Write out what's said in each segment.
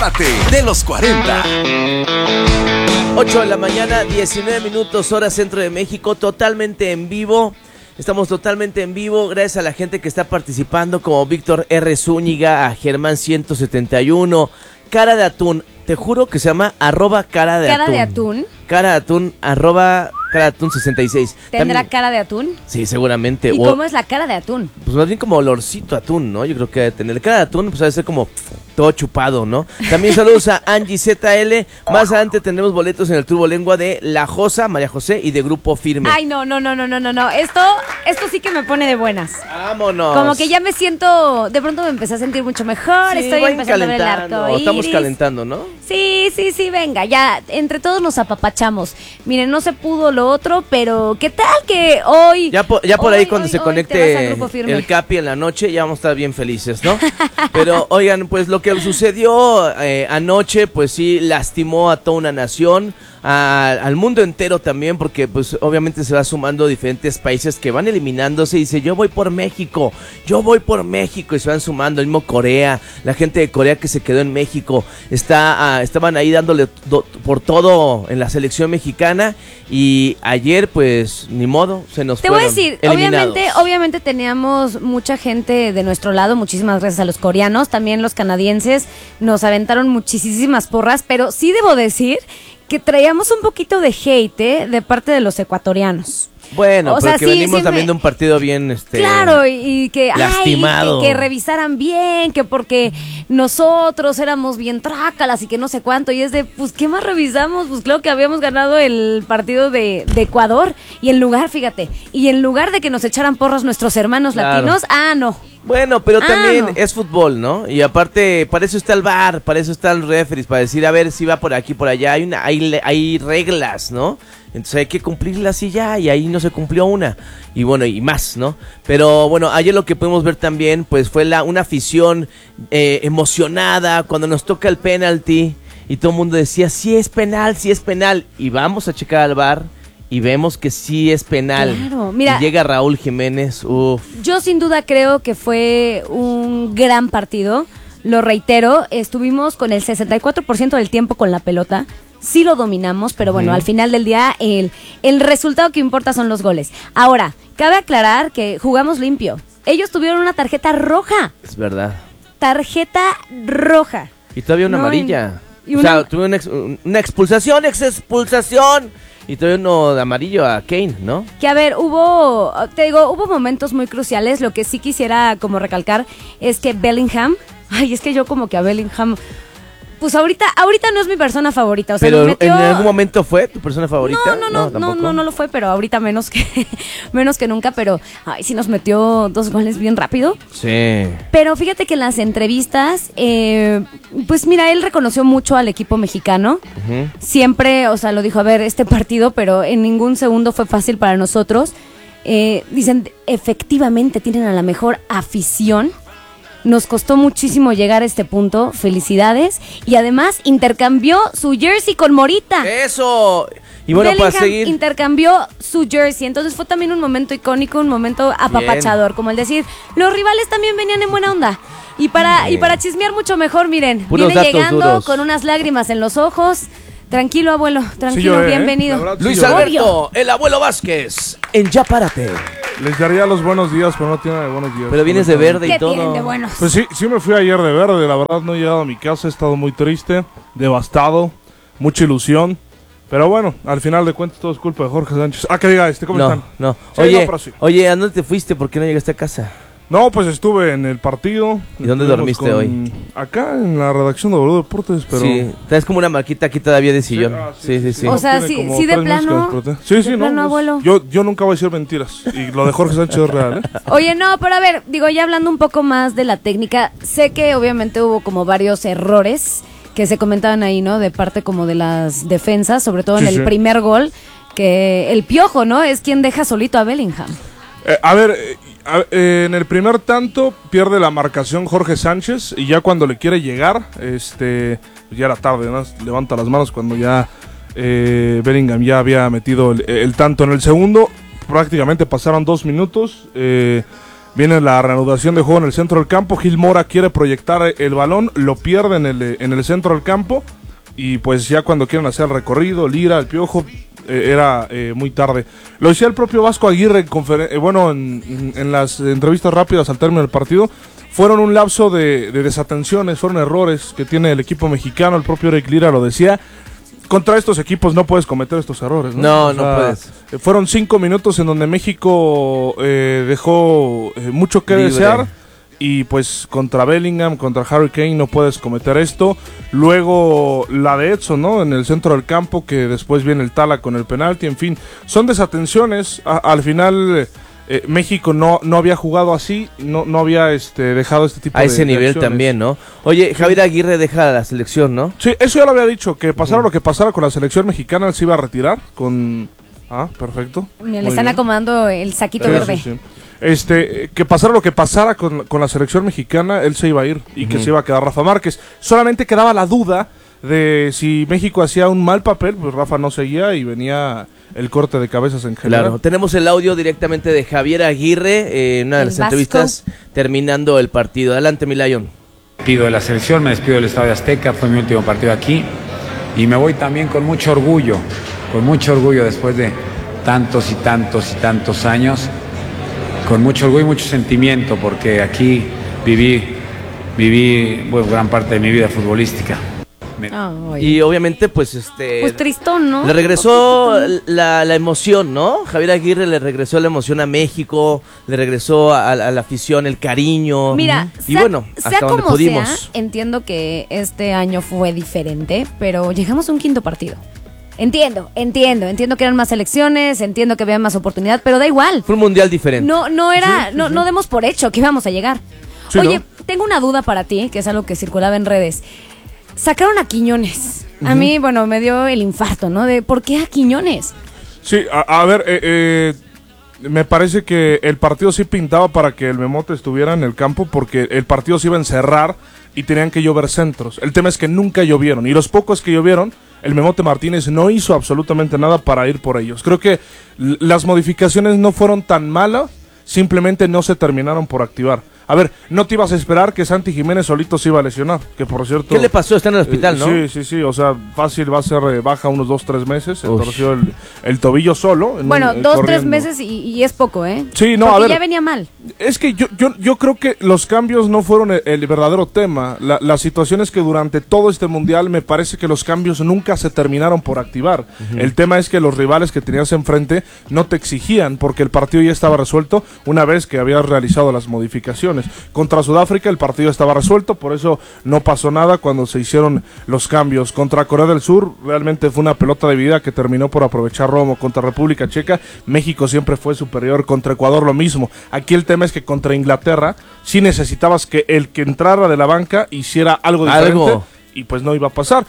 De los 40. 8 de la mañana, 19 minutos, hora centro de México, totalmente en vivo. Estamos totalmente en vivo, gracias a la gente que está participando, como Víctor R. Zúñiga, a Germán 171, Cara de Atún, te juro que se llama @cara de ¿Cara atún. de atún? Cara de Atún, @cara de atún 66. ¿Tendrá También, cara de atún? sí, seguramente. ¿Y cómo es la cara de atún? Pues más bien como olorcito a atún, ¿no? Yo creo que debe tener cara de atún, pues debe ser como todo chupado, ¿no? También saludos a Angie ZL. Más adelante tendremos boletos en el Turbo Lengua de La Josa, María José y de Grupo Firme. Ay, no. Esto sí que me pone de buenas. Vámonos. Como que ya me siento, de pronto me empecé a sentir mucho mejor, Sí, estoy vayan empezando a ver el calentando, arco estamos iris. calentando, ¿no? Sí, venga, ya, entre todos nos apapachamos. Miren, no se pudo lo otro, pero ¿qué tal que hoy? Ya por ahí cuando se te vas al conecte Grupo Firme. el Capi en la noche, ya vamos a estar bien felices, ¿no? Pero, oigan, pues lo que sucedió anoche, pues sí, lastimó a toda una nación, al mundo entero también, porque pues obviamente se va sumando diferentes países que van eliminándose y dice, yo voy por México, y se van sumando, el mismo Corea, la gente de Corea que se quedó en México, estaban ahí dándole por todo en la selección mexicana, y ayer pues ni modo, se nos Te voy a fueron decir, eliminados. obviamente teníamos mucha gente de nuestro lado, muchísimas gracias a los coreanos, también los canadienses nos aventaron muchísimas porras, pero sí debo decir que traíamos un poquito de hate, de parte de los ecuatorianos. Bueno, O sea, porque sí, venimos sí también de un partido bien Claro, y que, lastimado. que revisaran bien, que porque nosotros éramos bien trácalas y que no sé cuánto, y es de, pues, ¿qué más revisamos? Pues claro que habíamos ganado el partido de Ecuador, y en lugar de que nos echaran porras nuestros hermanos Claro. latinos, no. Bueno, pero también no. es fútbol, ¿no? Y aparte, para eso está el VAR, para eso están los referees, para decir, a ver si va por aquí, por allá. Hay reglas, ¿no? Entonces hay que cumplirlas y ya, y ahí no se cumplió una. Y bueno, y más, ¿no? Pero bueno, ayer lo que pudimos ver también, pues fue una afición emocionada cuando nos toca el penalti. Y todo el mundo decía, sí es penal. Y vamos a checar al VAR. Y vemos que sí es penal. Claro, mira, y llega Raúl Jiménez, Yo sin duda creo que fue un gran partido. Lo reitero, estuvimos con el 64% del tiempo con la pelota. Sí lo dominamos, pero bueno, al final del día el resultado que importa son los goles. Ahora, cabe aclarar que jugamos limpio. Ellos tuvieron una tarjeta roja. Es verdad. Tarjeta roja. Y todavía una No, amarilla. y O sea, una- tuve una expulsación. Y todavía uno de amarillo a Kane, ¿no? Que a ver, hubo momentos muy cruciales. Lo que sí quisiera como recalcar es que Bellingham, es que yo como que a Bellingham, pues ahorita no es mi persona favorita. O sea, Pero nos metió... ¿en algún momento fue tu persona favorita? ¿tampoco? No lo fue, pero ahorita menos que nunca, pero sí nos metió 2 goles bien rápido. Sí. Pero fíjate que en las entrevistas, pues mira, él reconoció mucho al equipo mexicano. Ujú. Siempre, o sea, lo dijo, a ver, este partido, pero en ningún segundo fue fácil para nosotros. Dicen, efectivamente tienen a la mejor afición. Nos costó muchísimo llegar a este punto, felicidades. Y además intercambió su jersey con Morita. ¡Eso! Y bueno, Bellingham para seguir... intercambió su jersey, entonces fue también un momento icónico, un momento apapachador, como el decir, los rivales también venían en buena onda. Y para chismear mucho mejor, miren, Puros viene datos llegando duros. con unas lágrimas en los ojos. Tranquilo, abuelo, tranquilo, Sí, yo, bienvenido. la verdad, Luis sí, yo. Alberto, el abuelo Vázquez, en Ya Párate. Les daría los buenos días, pero no tiene de buenos días. Pero vienes de verde y ¿Qué todo. tienen de buenos? Pues sí me fui ayer de verde, la verdad no he llegado a mi casa, he estado muy triste, devastado, mucha ilusión. Pero bueno, al final de cuentas todo es culpa de Jorge Sánchez. Que diga, ¿cómo están? No. Sí, Oye, no, pero sí. oye, ¿a dónde te fuiste? ¿Por qué no llegaste a casa? No, pues estuve en el partido. ¿Y dónde Estuvimos dormiste hoy? Acá en la redacción de W Deportes, pero... Sí, traes como una marquita aquí todavía de sillón. Sí. O sea, Tiene sí, como sí de 3 meses que plano. me desperté. Sí, de plano, no. abuelo. Yo nunca voy a decir mentiras. Y lo de Jorge Sánchez es real, ¿eh? Oye, no, pero a ver, digo, ya hablando un poco más de la técnica, sé que obviamente hubo como varios errores que se comentaban ahí, ¿no? De parte como de las defensas, sobre todo en el primer gol, que el Piojo, ¿no? Es quien deja solito a Bellingham. En el primer tanto pierde la marcación Jorge Sánchez y ya cuando le quiere llegar, ya era tarde, ¿no? Levanta las manos cuando ya Bellingham ya había metido el tanto. En el segundo prácticamente pasaron 2 minutos, Viene la reanudación de juego en el centro del campo. Gil Mora quiere proyectar el balón, lo pierde en el centro del campo. Y pues ya cuando quieren hacer el recorrido, Lira, el Piojo, era muy tarde. Lo decía el propio Vasco Aguirre en las entrevistas rápidas al término del partido. Fueron un lapso de desatenciones, fueron errores que tiene el equipo mexicano. El propio Eric Lira lo decía. Contra estos equipos no puedes cometer estos errores, ¿no? No puedes. Fueron 5 minutos en donde México dejó mucho que desear. Y pues contra Bellingham, contra Harry Kane no puedes cometer esto. Luego la de Edson, ¿no? En el centro del campo, que después viene el Tala con el penalti. En fin, son desatenciones. Al final México no había jugado así, no había dejado este tipo de a ese nivel acciones. también, ¿no? Oye, Javier Aguirre deja la selección, ¿no? Sí, eso ya lo había dicho, que pasara lo que pasara con la selección mexicana, él se iba a retirar con... Ah, perfecto. Le están acomodando el saquito verde. Sí. Que pasara lo que pasara con la selección mexicana, él se iba a ir y que se iba a quedar Rafa Márquez. Solamente quedaba la duda de si México hacía un mal papel, pues Rafa no seguía y venía el corte de cabezas en general. Claro, tenemos el audio directamente de Javier Aguirre en una de las entrevistas terminando el partido. Adelante, mi Lion. Despido de la selección, me despido del Estadio Azteca, fue mi último partido aquí y me voy también con mucho orgullo después de tantos y tantos y tantos años, con mucho orgullo y mucho sentimiento, porque aquí viví gran parte de mi vida futbolística. Y obviamente pues pues tristón, ¿no? le regresó la emoción, ¿no? Javier Aguirre le regresó la emoción a México, le regresó a la afición, el cariño. Mira, y bueno, hasta donde pudimos. Sea, entiendo que este año fue diferente, pero llegamos a un quinto partido. Entiendo que eran más selecciones, entiendo que había más oportunidad, pero da igual. Fue un mundial diferente. No demos por hecho que íbamos a llegar. Sí, Oye, ¿no? Tengo una duda para ti, que es algo que circulaba en redes. Sacaron a Quiñones. A mí, bueno, me dio el infarto, ¿no? De ¿por qué a Quiñones? Sí, a ver, me parece que el partido sí pintaba para que el Memote estuviera en el campo, porque el partido se iba a encerrar y tenían que llover centros. El tema es que nunca llovieron, y los pocos que llovieron, el Memote Martínez no hizo absolutamente nada para ir por ellos. Creo que las modificaciones no fueron tan malas, simplemente no se terminaron por activar. A ver, no te ibas a esperar que Santi Jiménez solito se iba a lesionar, que por cierto... ¿Qué le pasó? Está en el hospital, ¿no? Sí, o sea, fácil va a ser baja unos 2-3 meses, se torció el tobillo solo. Bueno, 2-3 meses y es poco, ¿eh? Sí, no, porque a ver, ya venía mal. Es que yo creo que los cambios no fueron el verdadero tema. La situación es que durante todo este mundial me parece que los cambios nunca se terminaron por activar. El tema es que los rivales que tenías enfrente no te exigían, porque el partido ya estaba resuelto una vez que habías realizado las modificaciones. Contra Sudáfrica el partido estaba resuelto, por eso no pasó nada cuando se hicieron los cambios. Contra Corea del Sur realmente fue una pelota de vida que terminó por aprovechar Romo. Contra República Checa, México siempre fue superior. Contra Ecuador lo mismo. Aquí el tema es que contra Inglaterra sí necesitabas que el que entrara de la banca hiciera algo diferente. Y pues no iba a pasar.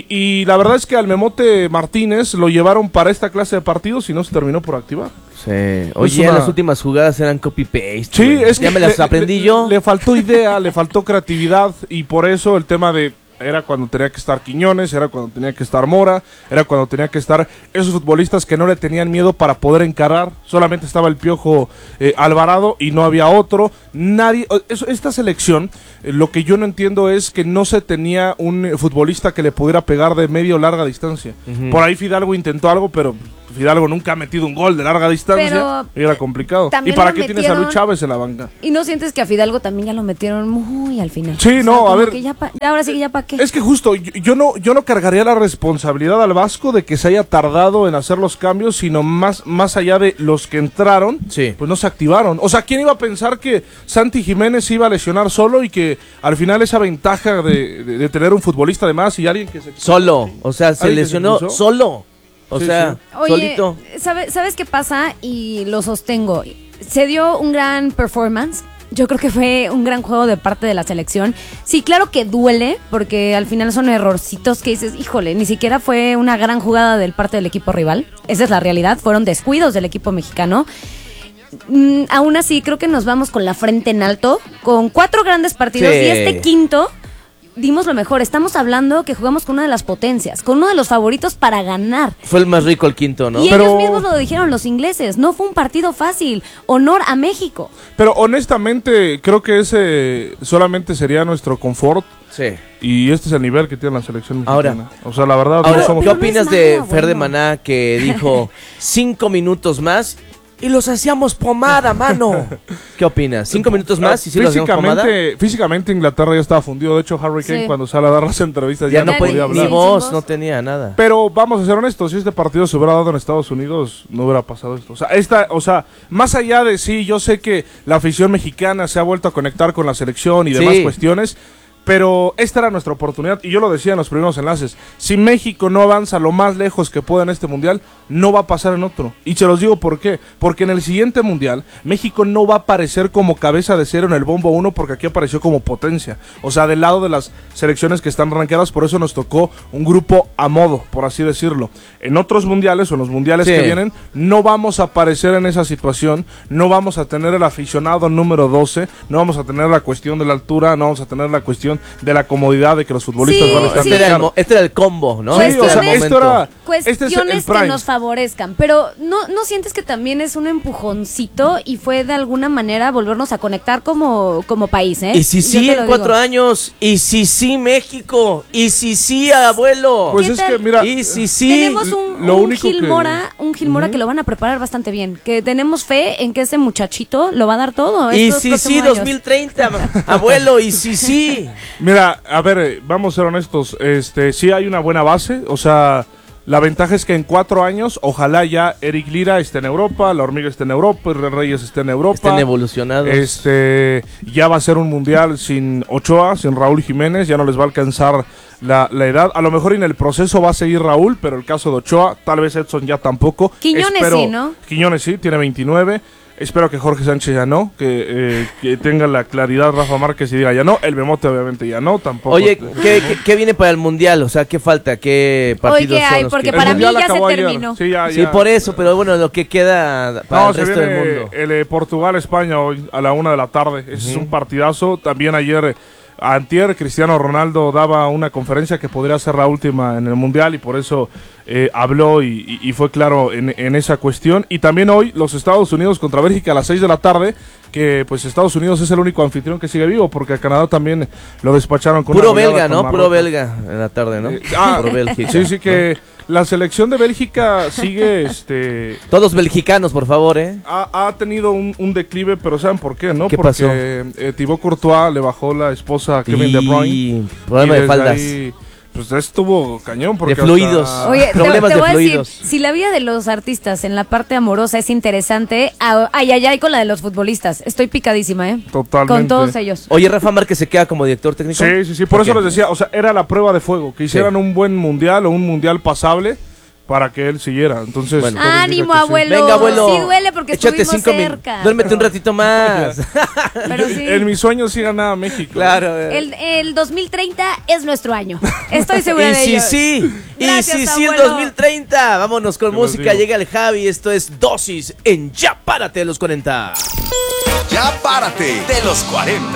Y la verdad es que al Memote Martínez lo llevaron para esta clase de partidos y no se terminó por activar. Sí. Oye, las últimas jugadas eran copy-paste. Sí, es ya que me las aprendí yo. Le faltó idea, le faltó creatividad, y por eso el tema de... Era cuando tenía que estar Quiñones, era cuando tenía que estar Mora, era cuando tenía que estar esos futbolistas que no le tenían miedo para poder encarar. Solamente estaba el Piojo Alvarado y no había otro. Nadie. Esta selección, lo que yo no entiendo es que no se tenía un futbolista que le pudiera pegar de medio o larga distancia. Por ahí Fidalgo intentó algo, pero Fidalgo nunca ha metido un gol de larga distancia. Y era complicado. ¿Y para qué tienes a Luis Chávez en la banca? ¿Y no sientes que a Fidalgo también ya lo metieron muy al final? Sí, no, a ver. Ahora sí que ya para qué. Es que justo, yo no cargaría la responsabilidad al Vasco de que se haya tardado en hacer los cambios, sino más allá de los que entraron, pues no se activaron. O sea, ¿quién iba a pensar que Santi Jiménez se iba a lesionar solo y que al final esa ventaja de tener un futbolista de más y alguien que se... Solo, o sea, se lesionó solo. O sea, Oye, solito. ¿sabes qué pasa? Y lo sostengo. Se dio un gran performance. Yo creo que fue un gran juego de parte de la selección. Sí, claro que duele, porque al final son errorcitos que dices, híjole, ni siquiera fue una gran jugada del parte del equipo rival. Esa es la realidad, fueron descuidos del equipo mexicano. Aún así, creo que nos vamos con la frente en alto, con 4 grandes partidos, y este quinto dimos lo mejor. Estamos hablando que jugamos con una de las potencias, con uno de los favoritos para ganar. Fue el más rico el quinto, ¿no? Y ellos mismos lo dijeron, los ingleses. No fue un partido fácil. Honor a México. Pero honestamente, creo que ese solamente sería nuestro confort. Sí. Y este es el nivel que tiene la selección mexicana. Ahora, o sea, la verdad, Ahora, no somos... ¿qué Pero no es opinas de nada Fer de bueno. Maná que dijo 5 minutos más y los hacíamos pomada, mano? ¿Qué opinas? 5 minutos más y si los hacíamos pomada. Físicamente Inglaterra ya estaba fundido. De hecho, Harry Kane Sí. cuando sale a dar las entrevistas Ya ya no Ya podía podía ni hablar. voz, Sí, no tenía nada. Pero vamos a ser honestos, si este partido se hubiera dado en Estados Unidos, no hubiera pasado esto. O sea, más allá de sí, yo sé que la afición mexicana se ha vuelto a conectar con la selección y demás Sí. cuestiones, pero esta era nuestra oportunidad, y yo lo decía en los primeros enlaces, si México no avanza lo más lejos que pueda en este mundial, no va a pasar en otro. Y se los digo por qué, porque en el siguiente mundial, México no va a aparecer como cabeza de cero en el bombo 1, porque aquí apareció como potencia. O sea, del lado de las selecciones que están rankeadas, por eso nos tocó un grupo a modo, por así decirlo. En otros mundiales, o en los mundiales Sí. que vienen, no vamos a aparecer en esa situación, no vamos a tener el aficionado número 12, no vamos a tener la cuestión de la altura, no vamos a tener la cuestión de la comodidad de que los futbolistas Sí, van a estar sí. Este era el combo, ¿no? Sí, Este o era sea, el esto momento. era... Este es el Cuestiones que prime. nos favorezcan, pero ¿no sientes que también es un empujoncito y fue de alguna manera volvernos a conectar como país, ¿eh? Y si Yo sí te lo en digo. 4 años, y si sí México, y si sí abuelo. Pues ¿Qué es tal? que, mira, Y si sí. Tenemos un lo único Gil que- Mora, que lo van a preparar bastante bien, que tenemos fe en que ese muchachito lo va a dar todo. Y estos si sí, próximos años. 2030, abuelo, y si sí. Mira, a ver, vamos a ser honestos, sí hay una buena base, o sea, la ventaja es que en 4 años, ojalá ya Eric Lira esté en Europa, la Hormiga esté en Europa, el Reyes esté en Europa. Estén evolucionados. Ya va a ser un mundial sin Ochoa, sin Raúl Jiménez, ya no les va a alcanzar la edad. A lo mejor en el proceso va a seguir Raúl, pero el caso de Ochoa, tal vez Edson ya tampoco. Quiñones sí, ¿no? Quiñones sí, tiene 29. Espero que Jorge Sánchez ya no, que tenga la claridad Rafa Márquez y diga ya no. El Memote obviamente ya no, tampoco. Oye, ¿qué viene para el mundial? O sea, ¿qué falta? ¿Qué partidos Oye, son ay, los porque que- para El mí mundial ya se acabó ayer. terminó. Sí, ya, Sí, ya. por eso, pero bueno, lo que queda para No, el se resto del viene mundo. el Portugal-España hoy a la 1 de la tarde. Ese es un partidazo. También ayer, antier, Cristiano Ronaldo daba una conferencia que podría ser la última en el Mundial y por eso habló y fue claro en esa cuestión. Y también hoy los Estados Unidos contra Bélgica a las 6 de la tarde, que pues Estados Unidos es el único anfitrión que sigue vivo porque a Canadá también lo despacharon con Puro una goleada belga, con ¿no? Puro Marruecos. belga en la tarde, ¿no? Puro Bélgica. Sí, sí que la selección de Bélgica sigue Todos belgicanos, por favor, ¿eh? ha tenido un declive, pero ¿saben por qué, no? ¿Qué Porque pasó? Thibaut Courtois le bajó la esposa a Kevin De Bruyne. Y problema de desde faldas. ahí, pues estuvo cañón. Porque De fluidos. hasta- Oye, Problemas te de voy a decir, fluidos. si la vida de los artistas en la parte amorosa es interesante, ay, con la de los futbolistas. Estoy picadísima, ¿eh? Totalmente. Con todos ellos. Oye, Rafa Márquez se queda como director técnico. Sí. Por eso qué? les decía, o sea, era la prueba de fuego. Que hicieran un buen mundial o un mundial pasable para que él siguiera. Entonces, Bueno. todo indica Ánimo, que sí. abuelo. Venga, abuelo. Sí duele porque Échate estuvimos 5 minutos. cerca. Duérmete un ratito más. Pero sí. En mis sueños sí ganaba México. Claro. El 2030 es nuestro año. Estoy segura Y de si ello. sí, Gracias, y si sí el abuelo. 2030. Vámonos con Te los música. digo. Llega el Javi. Esto es Dosis en Ya Párate de los 40. Ya párate de los 40.